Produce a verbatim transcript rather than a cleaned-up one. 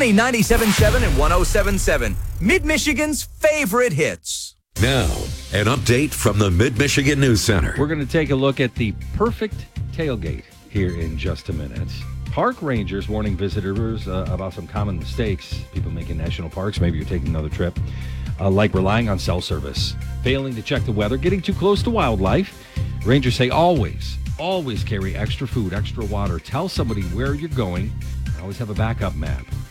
Sunny ninety-seven point seven and one oh seven point seven. Mid-Michigan's favorite hits. Now, an update from the Mid-Michigan News Center. We're going to take a look at the perfect tailgate here in just a minute. Park rangers warning visitors uh, about some common mistakes people make in national parks. Maybe you're taking another trip, uh, like relying on cell service, failing to check the weather, getting too close to wildlife. Rangers say always, always carry extra food, extra water. Tell somebody where you're going. Always have a backup map.